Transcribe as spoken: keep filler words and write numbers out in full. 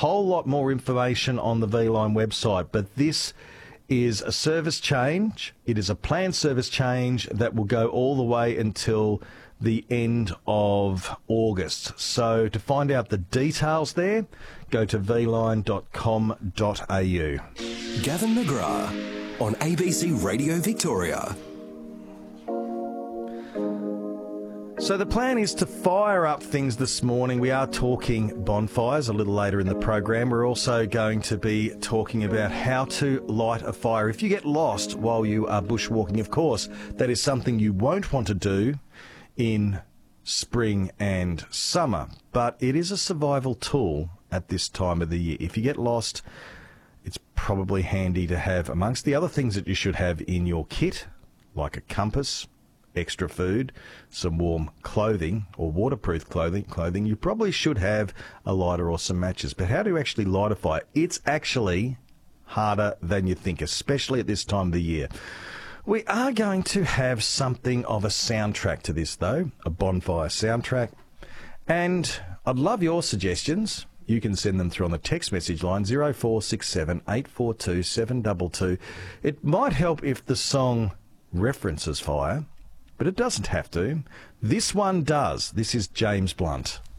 whole lot more information on the V-Line website, but this is a service change. It is a planned service change that will go all the way until the end of August. So to find out the details there, go to v line dot com dot a u. Gavin McGrath on A B C Radio Victoria. So the plan is to fire up things this morning. We are talking bonfires a little later in the program. We're also going to be talking about how to light a fire. If you get lost while you are bushwalking, of course, that is something you won't want to do in spring and summer, but it is a survival tool at this time of the year. If you get lost, it's probably handy to have, amongst the other things that you should have in your kit, like a compass, extra food, some warm clothing or waterproof clothing, clothing, you probably should have a lighter or some matches. But how do you actually light a fire? It's actually harder than you think, especially at this time of the year. We are going to have something of a soundtrack to this, though, a bonfire soundtrack. And I'd love your suggestions. You can send them through on the text message line zero four six seven, eight four two, seven two two. It might help if the song references fire, but it doesn't have to. This one does. This is James Blunt.